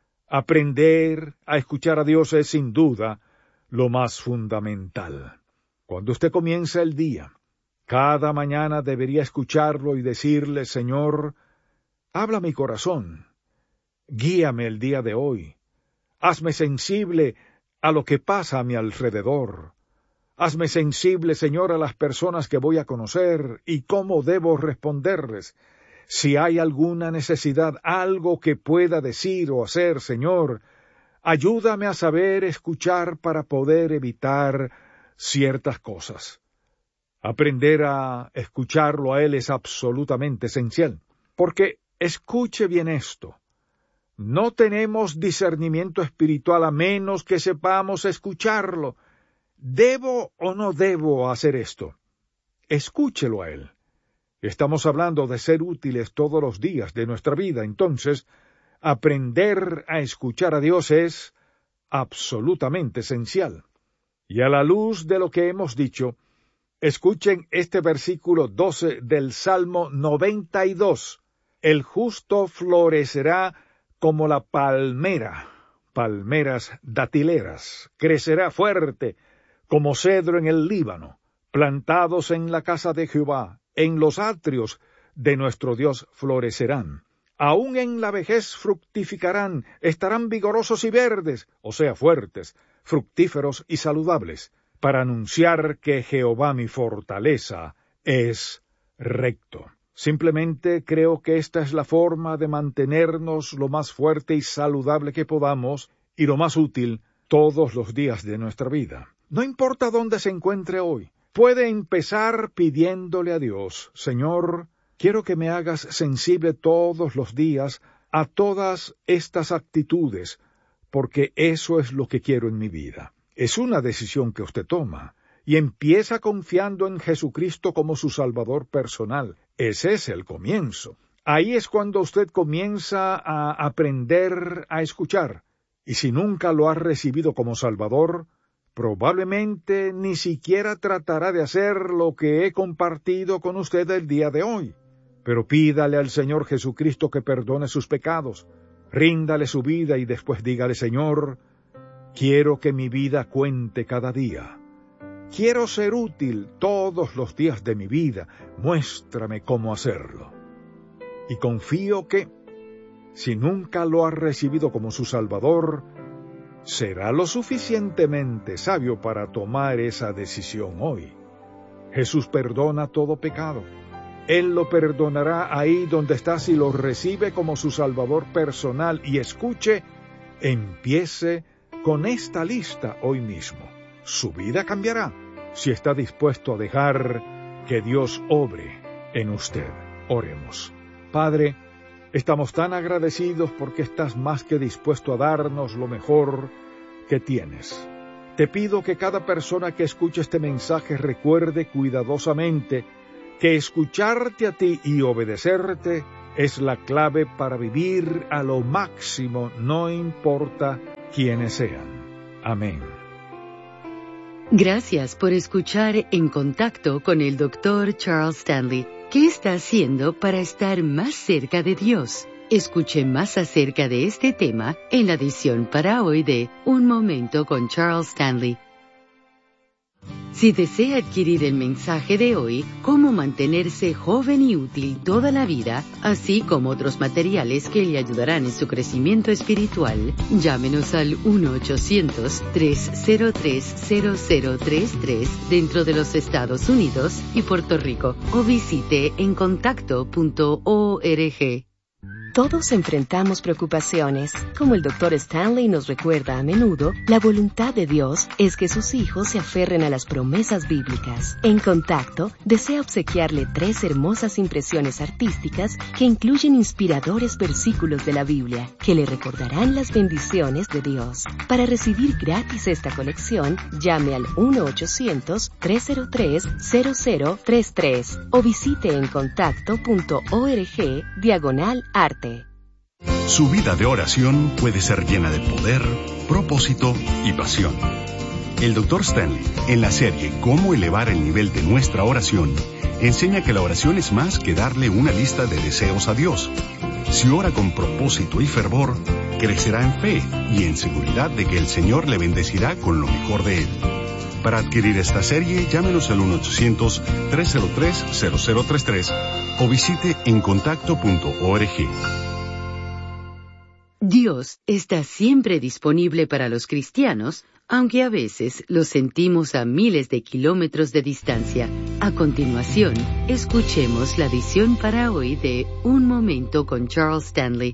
aprender a escuchar a Dios es sin duda lo más fundamental. Cuando usted comienza el día, cada mañana debería escucharlo y decirle, Señor, habla mi corazón, guíame el día de hoy, hazme sensible a lo que pasa a mi alrededor, hazme sensible, Señor, a las personas que voy a conocer y cómo debo responderles. Si hay alguna necesidad, algo que pueda decir o hacer, Señor, ayúdame a saber escuchar para poder evitar ciertas cosas. Aprender a escucharlo a Él es absolutamente esencial, porque escuche bien esto. No tenemos discernimiento espiritual a menos que sepamos escucharlo. ¿Debo o no debo hacer esto? Escúchelo a Él. Estamos hablando de ser útiles todos los días de nuestra vida, entonces, aprender a escuchar a Dios es absolutamente esencial. Y a la luz de lo que hemos dicho, escuchen este versículo doce del Salmo noventa y dos. El justo florecerá como la palmera, palmeras datileras, crecerá fuerte como cedro en el Líbano, plantados en la casa de Jehová, en los atrios de nuestro Dios florecerán. Aún en la vejez fructificarán, estarán vigorosos y verdes, o sea, fuertes, fructíferos y saludables, para anunciar que Jehová mi fortaleza es recto. Simplemente creo que esta es la forma de mantenernos lo más fuerte y saludable que podamos y lo más útil todos los días de nuestra vida. No importa dónde se encuentre hoy, puede empezar pidiéndole a Dios, Señor, quiero que me hagas sensible todos los días a todas estas actitudes, porque eso es lo que quiero en mi vida. Es una decisión que usted toma, y empieza confiando en Jesucristo como su Salvador personal. Ese es el comienzo. Ahí es cuando usted comienza a aprender a escuchar, y si nunca lo ha recibido como Salvador, probablemente ni siquiera tratará de hacer lo que he compartido con usted el día de hoy. Pero pídale al Señor Jesucristo que perdone sus pecados, ríndale su vida y después dígale, Señor, quiero que mi vida cuente cada día. Quiero ser útil todos los días de mi vida, muéstrame cómo hacerlo. Y confío que, si nunca lo ha recibido como su Salvador, será lo suficientemente sabio para tomar esa decisión hoy. Jesús perdona todo pecado. Él lo perdonará ahí donde está si lo recibe como su Salvador personal. Y escuche, empiece con esta lista hoy mismo. Su vida cambiará si está dispuesto a dejar que Dios obre en usted. Oremos. Padre, estamos tan agradecidos porque estás más que dispuesto a darnos lo mejor que tienes. Te pido que cada persona que escuche este mensaje recuerde cuidadosamente que escucharte a ti y obedecerte es la clave para vivir a lo máximo, no importa quiénes sean. Amén. Gracias por escuchar En Contacto con el doctor Charles Stanley. ¿Qué está haciendo para estar más cerca de Dios? Escuche más acerca de este tema en la edición para hoy de Un Momento con Charles Stanley. Si desea adquirir el mensaje de hoy, Cómo mantenerse joven y útil toda la vida, así como otros materiales que le ayudarán en su crecimiento espiritual, llámenos al uno ochocientos, tres cero tres, cero cero tres tres dentro de los Estados Unidos y Puerto Rico o visite en contacto punto org. Todos enfrentamos preocupaciones. Como el doctor Stanley nos recuerda a menudo, la voluntad de Dios es que sus hijos se aferren a las promesas bíblicas. En Contacto, desea obsequiarle tres hermosas impresiones artísticas que incluyen inspiradores versículos de la Biblia, que le recordarán las bendiciones de Dios. Para recibir gratis esta colección, llame al uno ochocientos, tres cero tres, cero cero tres tres o visite en contacto punto org diagonal arte. Su vida de oración puede ser llena de poder, propósito y pasión. El doctor Stanley, en la serie Cómo elevar el nivel de nuestra oración, enseña que la oración es más que darle una lista de deseos a Dios. Si ora con propósito y fervor, crecerá en fe y en seguridad de que el Señor le bendecirá con lo mejor de Él. Para adquirir esta serie, llámenos al uno ochocientos, tres cero tres, cero cero tres tres o visite en contacto punto org. Dios está siempre disponible para los cristianos, aunque a veces lo sentimos a miles de kilómetros de distancia. A continuación, escuchemos la edición para hoy de Un Momento con Charles Stanley.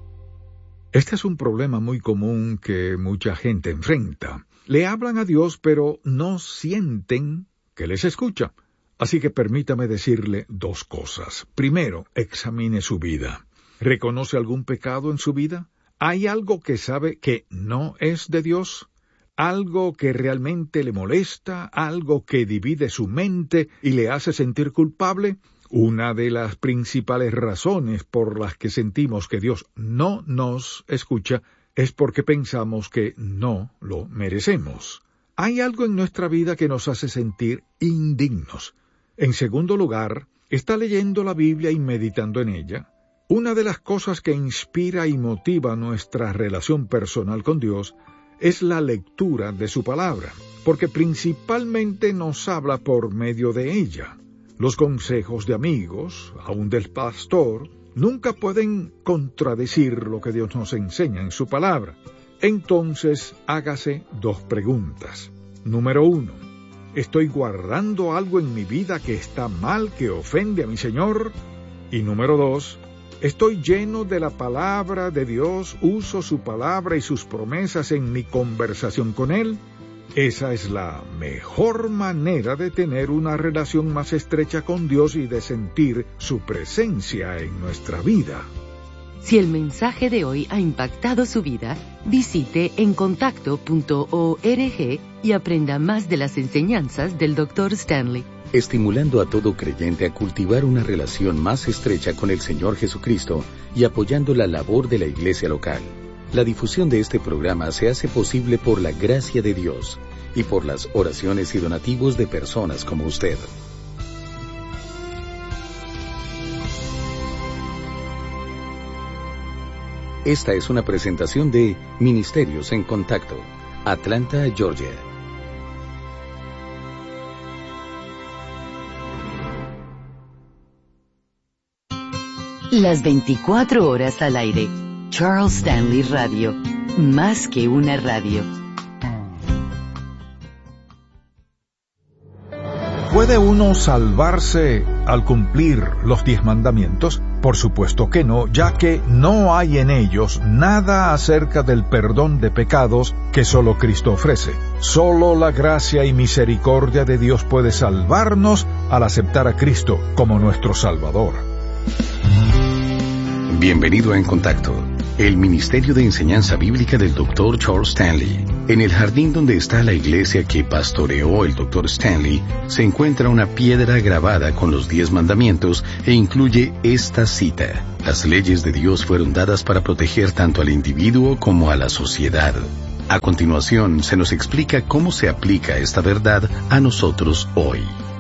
Este es un problema muy común que mucha gente enfrenta. Le hablan a Dios, pero no sienten que les escucha. Así que permítame decirle dos cosas. Primero, examine su vida. ¿Reconoce algún pecado en su vida? ¿Hay algo que sabe que no es de Dios? ¿Algo que realmente le molesta? ¿Algo que divide su mente y le hace sentir culpable? Una de las principales razones por las que sentimos que Dios no nos escucha es porque pensamos que no lo merecemos. Hay algo en nuestra vida que nos hace sentir indignos. En segundo lugar, ¿está leyendo la Biblia y meditando en ella? Una de las cosas que inspira y motiva nuestra relación personal con Dios es la lectura de su palabra, porque principalmente nos habla por medio de ella. Los consejos de amigos, aun del pastor, nunca pueden contradecir lo que Dios nos enseña en su palabra. Entonces, hágase dos preguntas. Número uno, ¿estoy guardando algo en mi vida que está mal, que ofende a mi Señor? Y número dos, ¿estoy lleno de la palabra de Dios? ¿Uso su palabra y sus promesas en mi conversación con Él? Esa es la mejor manera de tener una relación más estrecha con Dios y de sentir su presencia en nuestra vida. Si el mensaje de hoy ha impactado su vida, visite en contacto punto org y aprenda más de las enseñanzas del doctor Stanley. Estimulando a todo creyente a cultivar una relación más estrecha con el Señor Jesucristo y apoyando la labor de la iglesia local. La difusión de este programa se hace posible por la gracia de Dios y por las oraciones y donativos de personas como usted. Esta es una presentación de Ministerios en Contacto, Atlanta, Georgia. Las veinticuatro horas al aire. Charles Stanley Radio. Más que una radio. ¿Puede uno salvarse al cumplir los diez mandamientos? Por supuesto que no, ya que no hay en ellos nada acerca del perdón de pecados que solo Cristo ofrece. Solo la gracia y misericordia de Dios puede salvarnos al aceptar a Cristo como nuestro Salvador. Bienvenido a En Contacto, El Ministerio de Enseñanza Bíblica del doctor Charles Stanley. En el jardín donde está la iglesia que pastoreó el doctor Stanley, se encuentra una piedra grabada con los diez mandamientos e incluye esta cita: las leyes de Dios fueron dadas para proteger tanto al individuo como a la sociedad. A continuación, se nos explica cómo se aplica esta verdad a nosotros hoy.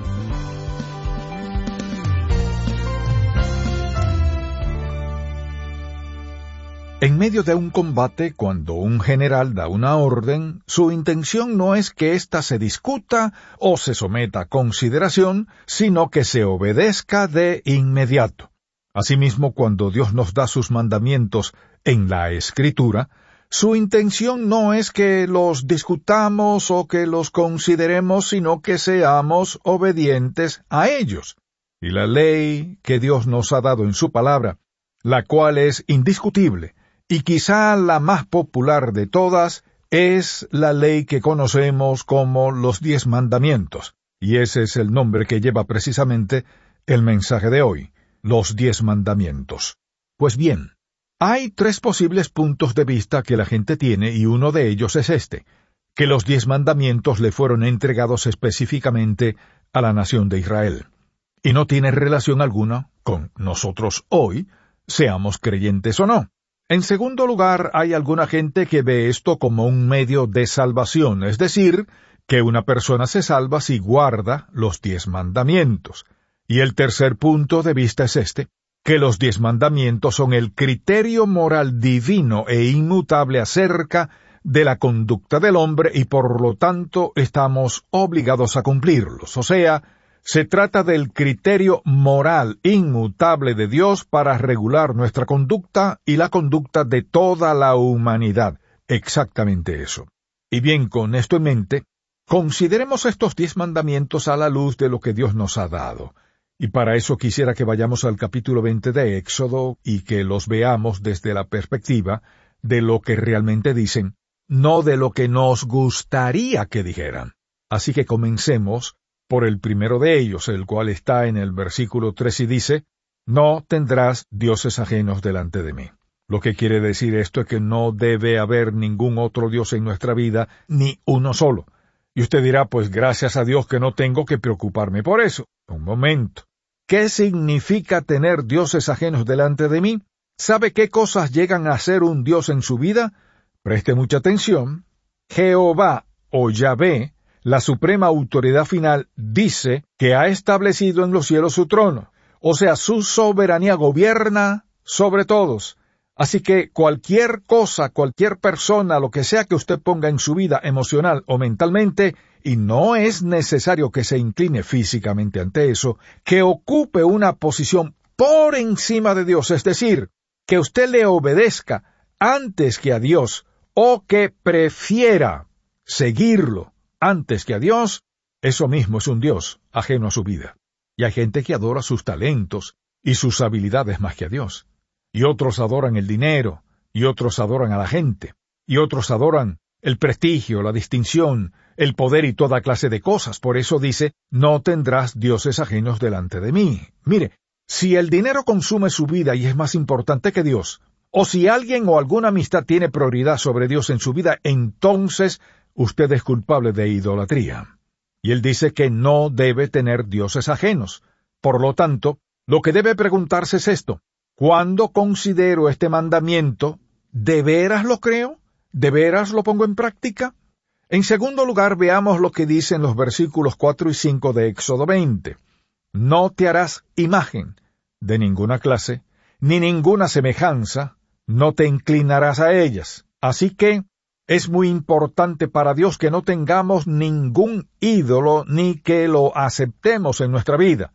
En medio de un combate, cuando un general da una orden, su intención no es que ésta se discuta o se someta a consideración, sino que se obedezca de inmediato. Asimismo, cuando Dios nos da sus mandamientos en la Escritura, su intención no es que los discutamos o que los consideremos, sino que seamos obedientes a ellos. Y la ley que Dios nos ha dado en su palabra, la cual es indiscutible, y quizá la más popular de todas, es la ley que conocemos como los diez mandamientos, y ese es el nombre que lleva precisamente el mensaje de hoy, los diez mandamientos. Pues bien, hay tres posibles puntos de vista que la gente tiene, y uno de ellos es este, que los diez mandamientos le fueron entregados específicamente a la nación de Israel, y no tiene relación alguna con nosotros hoy, seamos creyentes o no. En segundo lugar, hay alguna gente que ve esto como un medio de salvación, es decir, que una persona se salva si guarda los diez mandamientos. Y el tercer punto de vista es este, que los diez mandamientos son el criterio moral divino e inmutable acerca de la conducta del hombre y por lo tanto estamos obligados a cumplirlos, o sea, se trata del criterio moral inmutable de Dios para regular nuestra conducta y la conducta de toda la humanidad. Exactamente eso. Y bien, con esto en mente, consideremos estos diez mandamientos a la luz de lo que Dios nos ha dado. Y para eso quisiera que vayamos al capítulo veinte de Éxodo y que los veamos desde la perspectiva de lo que realmente dicen, no de lo que nos gustaría que dijeran. Así que comencemos por el primero de ellos, el cual está en el versículo tres y dice, «No tendrás dioses ajenos delante de mí». Lo que quiere decir esto es que no debe haber ningún otro Dios en nuestra vida, ni uno solo. Y usted dirá, pues gracias a Dios que no tengo que preocuparme por eso. Un momento. ¿Qué significa tener dioses ajenos delante de mí? ¿Sabe qué cosas llegan a ser un Dios en su vida? Preste mucha atención. Jehová o Yahvé, la suprema autoridad final, dice que ha establecido en los cielos su trono. O sea, su soberanía gobierna sobre todos. Así que cualquier cosa, cualquier persona, lo que sea que usted ponga en su vida emocional o mentalmente, y no es necesario que se incline físicamente ante eso, que ocupe una posición por encima de Dios, es decir, que usted le obedezca antes que a Dios, o que prefiera seguirlo antes que a Dios, eso mismo es un Dios ajeno a su vida. Y hay gente que adora sus talentos y sus habilidades más que a Dios. Y otros adoran el dinero, y otros adoran a la gente, y otros adoran el prestigio, la distinción, el poder y toda clase de cosas. Por eso dice, no tendrás dioses ajenos delante de mí. Mire, si el dinero consume su vida y es más importante que Dios, o si alguien o alguna amistad tiene prioridad sobre Dios en su vida, entonces usted es culpable de idolatría. Y él dice que no debe tener dioses ajenos. Por lo tanto, lo que debe preguntarse es esto. ¿Cuándo considero este mandamiento? ¿De veras lo creo? ¿De veras lo pongo en práctica? En segundo lugar, veamos lo que dicen los versículos cuatro y cinco de Éxodo veinte. No te harás imagen de ninguna clase, ni ninguna semejanza, no te inclinarás a ellas. Así que es muy importante para Dios que no tengamos ningún ídolo ni que lo aceptemos en nuestra vida.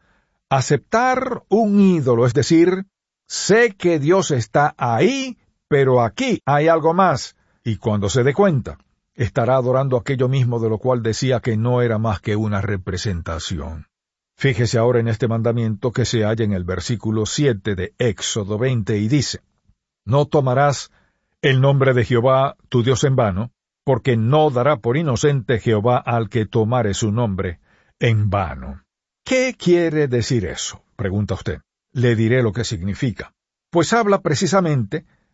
Aceptar un ídolo, es decir, sé que Dios está ahí, pero aquí hay algo más, y cuando se dé cuenta, estará adorando aquello mismo de lo cual decía que no era más que una representación. Fíjese ahora en este mandamiento que se halla en el versículo siete de Éxodo veinte y dice, no tomarás el nombre de Jehová tu Dios en vano, porque no dará por inocente Jehová al que tomare su nombre en vano. ¿Qué quiere decir eso?, pregunta usted. Le diré lo que significa. Pues habla precisamente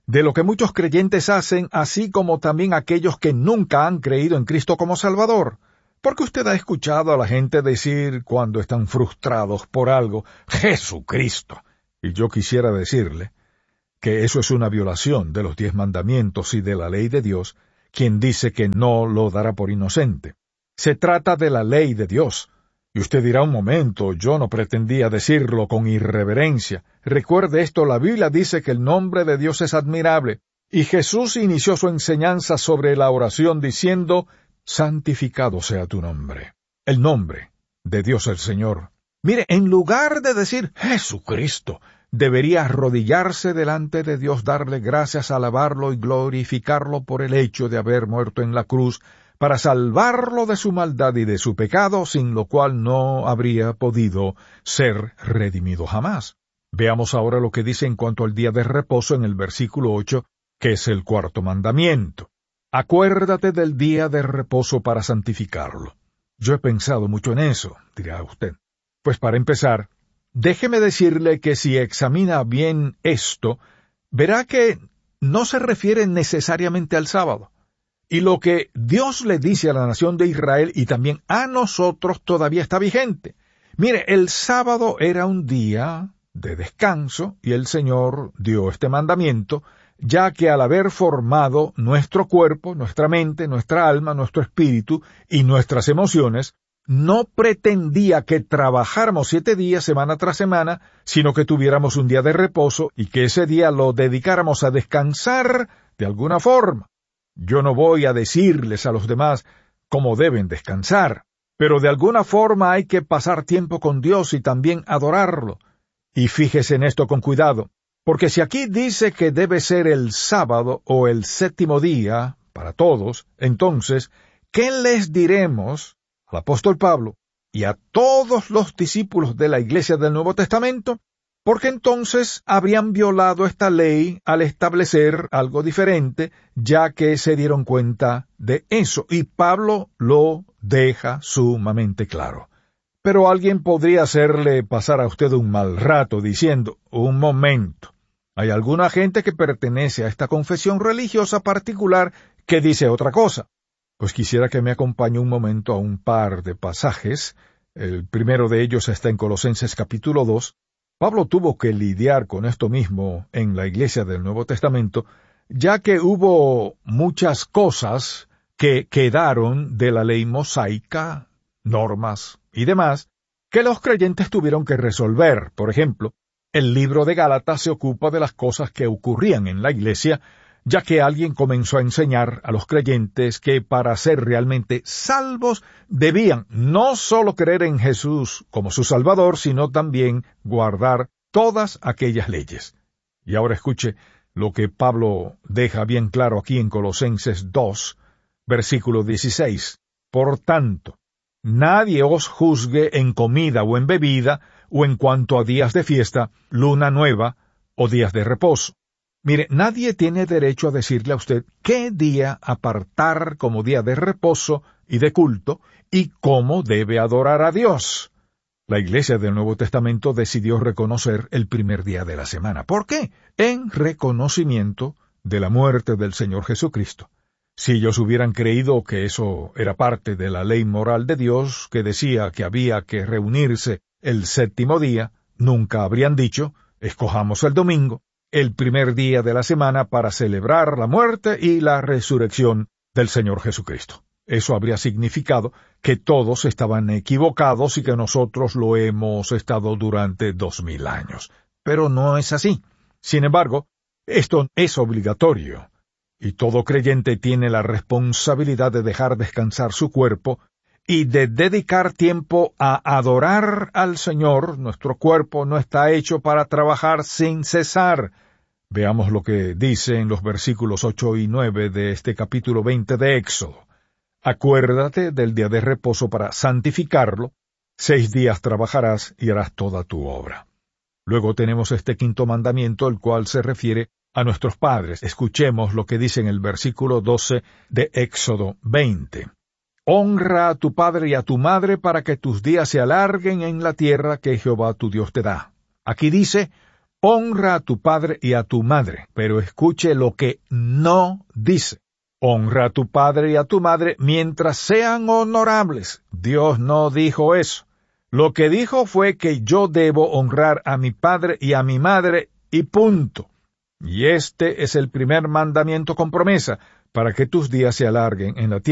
de lo que muchos creyentes hacen, así como también aquellos que nunca han creído en Cristo como Salvador. Porque usted ha escuchado a la gente decir cuando están frustrados por algo, Jesucristo. Y yo quisiera decirle que eso es una violación de los diez mandamientos y de la ley de Dios, quien dice que no lo dará por inocente. Se trata de la ley de Dios. Y usted dirá un momento, yo no pretendía decirlo con irreverencia. Recuerde esto, la Biblia dice que el nombre de Dios es admirable, y Jesús inició su enseñanza sobre la oración diciendo, santificado sea tu nombre. El nombre de Dios el Señor. Mire, en lugar de decir Jesucristo, debería arrodillarse delante de Dios, darle gracias, alabarlo y glorificarlo por el hecho de haber muerto en la cruz, para salvarlo de su maldad y de su pecado, sin lo cual no habría podido ser redimido jamás. Veamos ahora lo que dice en cuanto al día de reposo en el versículo ocho, que es el cuarto mandamiento. Acuérdate del día de reposo para santificarlo. Yo he pensado mucho en eso, dirá usted. Pues para empezar, déjeme decirle que si examina bien esto, verá que no se refiere necesariamente al sábado. Y lo que Dios le dice a la nación de Israel y también a nosotros todavía está vigente. Mire, el sábado era un día de descanso y el Señor dio este mandamiento, ya que al haber formado nuestro cuerpo, nuestra mente, nuestra alma, nuestro espíritu y nuestras emociones, no pretendía que trabajáramos siete días semana tras semana, sino que tuviéramos un día de reposo y que ese día lo dedicáramos a descansar de alguna forma. Yo no voy a decirles a los demás cómo deben descansar, pero de alguna forma hay que pasar tiempo con Dios y también adorarlo. Y fíjese en esto con cuidado, porque si aquí dice que debe ser el sábado o el séptimo día para todos, entonces, ¿qué les diremos al apóstol Pablo y a todos los discípulos de la Iglesia del Nuevo Testamento? Porque entonces habrían violado esta ley al establecer algo diferente, ya que se dieron cuenta de eso, y Pablo lo deja sumamente claro. Pero alguien podría hacerle pasar a usted un mal rato diciendo, un momento, hay alguna gente que pertenece a esta confesión religiosa particular que dice otra cosa. Pues quisiera que me acompañe un momento a un par de pasajes. El primero de ellos está en Colosenses capítulo dos. Pablo tuvo que lidiar con esto mismo en la Iglesia del Nuevo Testamento, ya que hubo muchas cosas que quedaron de la ley mosaica, normas y demás, que los creyentes tuvieron que resolver. Por ejemplo, el libro de Gálatas se ocupa de las cosas que ocurrían en la Iglesia, ya que alguien comenzó a enseñar a los creyentes que para ser realmente salvos debían no solo creer en Jesús como su Salvador, sino también guardar todas aquellas leyes. Y ahora escuche lo que Pablo deja bien claro aquí en Colosenses dos, versículo dieciséis. Por tanto, nadie os juzgue en comida o en bebida, o en cuanto a días de fiesta, luna nueva o días de reposo. Mire, nadie tiene derecho a decirle a usted qué día apartar como día de reposo y de culto y cómo debe adorar a Dios. La Iglesia del Nuevo Testamento decidió reconocer el primer día de la semana. ¿Por qué? En reconocimiento de la muerte del Señor Jesucristo. Si ellos hubieran creído que eso era parte de la ley moral de Dios, que decía que había que reunirse el séptimo día, nunca habrían dicho, escojamos el domingo, el primer día de la semana para celebrar la muerte y la resurrección del Señor Jesucristo. Eso habría significado que todos estaban equivocados y que nosotros lo hemos estado durante dos mil años. Pero no es así. Sin embargo, esto es obligatorio, y todo creyente tiene la responsabilidad de dejar descansar su cuerpo y de dedicar tiempo a adorar al Señor. Nuestro cuerpo no está hecho para trabajar sin cesar. Veamos lo que dice en los versículos ocho y nueve de este capítulo veinte de Éxodo. Acuérdate del día de reposo para santificarlo. Seis días trabajarás y harás toda tu obra. Luego tenemos este quinto mandamiento, el cual se refiere a nuestros padres. Escuchemos lo que dice en el versículo doce de Éxodo veinte. Honra a tu padre y a tu madre para que tus días se alarguen en la tierra que Jehová tu Dios te da. Aquí dice, honra a tu padre y a tu madre, pero escuche lo que no dice. Honra a tu padre y a tu madre mientras sean honorables. Dios no dijo eso. Lo que dijo fue que yo debo honrar a mi padre y a mi madre y punto. Y este es el primer mandamiento con promesa, para que tus días se alarguen en la tierra.